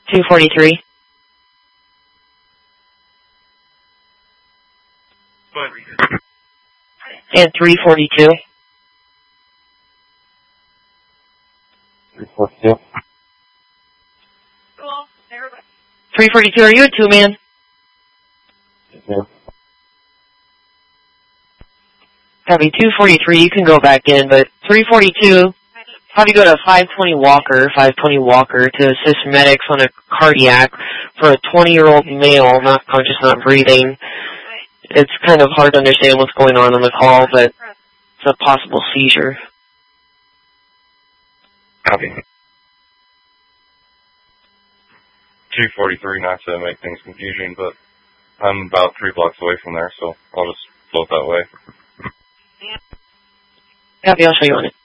243. And 342. 342. 342, are you a two-man? Yeah. Copy. 243, you can go back in, but 342, have you go to 520 Walker to assist medics on a cardiac for a 20-year-old male, not conscious, not breathing. It's kind of hard to understand what's going on the call, but it's a possible seizure. Copy. 243, not to make things confusing, but I'm about 3 blocks away from there, so I'll just float that way. Copy, I'll show you on it.